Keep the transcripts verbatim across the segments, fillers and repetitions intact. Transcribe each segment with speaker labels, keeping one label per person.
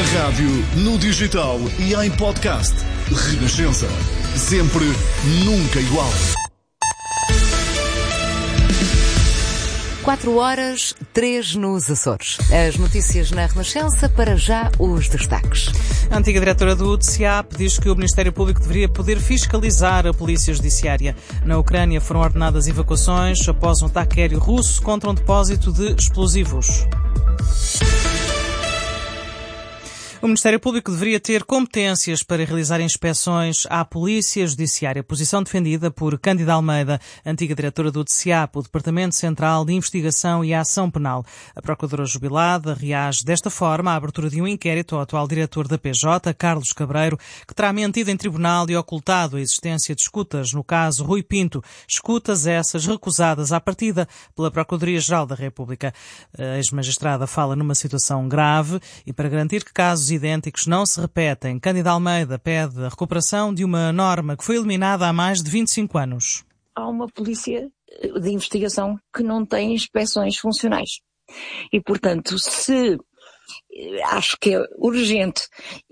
Speaker 1: Na rádio, no digital e em podcast. Renascença. Sempre, nunca igual.
Speaker 2: quatro horas, três nos Açores. As notícias na Renascença, para já os destaques.
Speaker 3: A antiga diretora do U D C A P diz que o Ministério Público deveria poder fiscalizar a Polícia Judiciária. Na Ucrânia foram ordenadas evacuações após um ataque aéreo russo contra um depósito de explosivos. O Ministério Público deveria ter competências para realizar inspeções à Polícia Judiciária. Posição defendida por Cândida Almeida, antiga diretora do U D C A P, o Departamento Central de Investigação e Ação Penal. A procuradora jubilada reage desta forma à abertura de um inquérito ao atual diretor da P J, Carlos Cabreiro, que terá mentido em tribunal e ocultado a existência de escutas no caso Rui Pinto. Escutas essas recusadas à partida pela Procuradoria-Geral da República. A ex-magistrada fala numa situação grave e, para garantir que casos idênticos não se repetem, Cândida Almeida pede a recuperação de uma norma que foi eliminada há mais de vinte e cinco anos.
Speaker 4: Há uma polícia de investigação que não tem inspeções funcionais. E, portanto, se acho que é urgente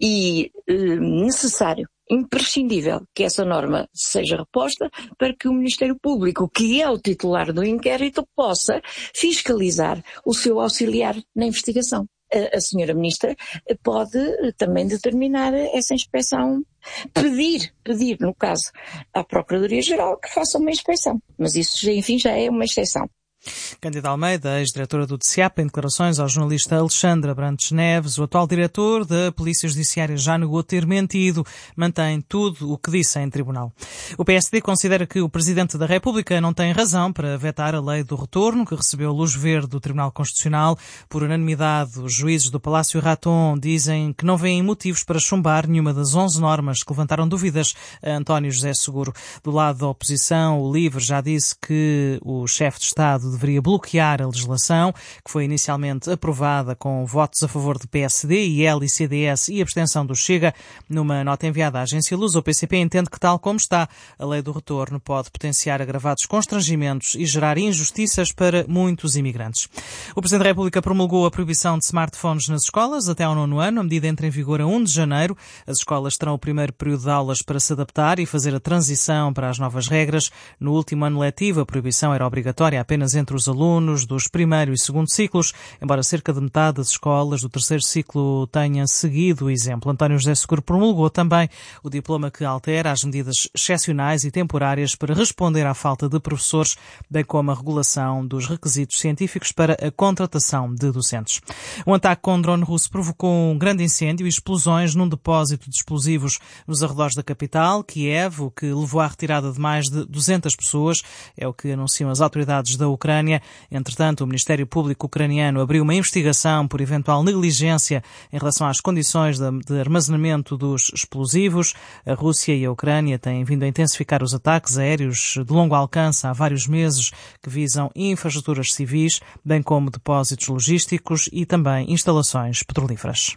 Speaker 4: e eh, necessário, imprescindível, que essa norma seja reposta para que o Ministério Público, que é o titular do inquérito, possa fiscalizar o seu auxiliar na investigação. A senhora Ministra pode também determinar essa inspeção, pedir, pedir, no caso, à Procuradoria-Geral que faça uma inspeção. Mas isso, enfim, já é uma exceção.
Speaker 3: Cândida Almeida, ex-diretora do U D C A P, em declarações ao jornalista Alexandre Abrantes Neves, o atual diretor da Polícia Judiciária já negou ter mentido, mantém tudo o que disse em tribunal. O P S D considera que o Presidente da República não tem razão para vetar a lei do retorno, que recebeu luz verde do Tribunal Constitucional. Por unanimidade, os juízes do Palácio Raton dizem que não veem motivos para chumbar nenhuma das onze normas que levantaram dúvidas a António José Seguro. Do lado da oposição, o LIVRE já disse que o chefe de Estado deveria bloquear a legislação, que foi inicialmente aprovada com votos a favor do P S D, I L e C D S e abstenção do Chega. Numa nota enviada à agência Lusa, o P C P entende que, tal como está, a lei do retorno pode potenciar agravados constrangimentos e gerar injustiças para muitos imigrantes. O Presidente da República promulgou a proibição de smartphones nas escolas até ao nono ano. A medida entra em vigor a primeiro de janeiro. As escolas terão o primeiro período de aulas para se adaptar e fazer a transição para as novas regras. No último ano letivo, a proibição era obrigatória apenas entre os alunos dos primeiro e segundo ciclos, embora cerca de metade das escolas do terceiro ciclo tenha seguido o exemplo. António José Seguro promulgou também o diploma que altera as medidas excepcionais e temporárias para responder à falta de professores, bem como a regulação dos requisitos científicos para a contratação de docentes. Um ataque com um drone russo provocou um grande incêndio e explosões num depósito de explosivos nos arredores da capital, Kiev, o que levou à retirada de mais de duzentas pessoas, é o que anunciam as autoridades da Ucrânia. Entretanto, o Ministério Público ucraniano abriu uma investigação por eventual negligência em relação às condições de armazenamento dos explosivos. A Rússia e a Ucrânia têm vindo a intensificar os ataques aéreos de longo alcance há vários meses que visam infraestruturas civis, bem como depósitos logísticos e também instalações petrolíferas.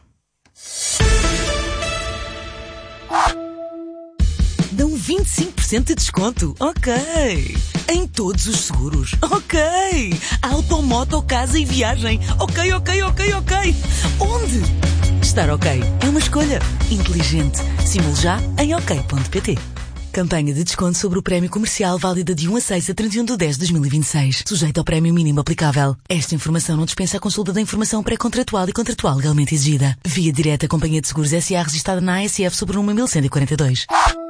Speaker 5: Dão vinte e cinco por cento de desconto. Ok. Em todos os seguros. Ok. Auto, moto, casa e viagem. Ok, ok, ok, ok. Onde? Estar ok é uma escolha inteligente. Simule já em ok ponto pt. Campanha de desconto sobre o prémio comercial válida de um a seis a trinta e um de dez de dois mil e vinte e seis. Sujeito ao prémio mínimo aplicável. Esta informação não dispensa a consulta da informação pré-contratual e contratual legalmente exigida. Via direta Companhia de Seguros S A registada na A S F sob o número mil cento e quarenta e dois.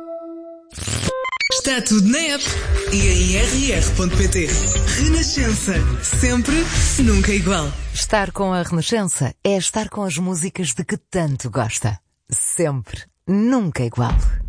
Speaker 6: Está tudo na app e em r r ponto pt. Renascença. Sempre, nunca igual.
Speaker 2: Estar com a Renascença é estar com as músicas de que tanto gosta. Sempre, nunca igual.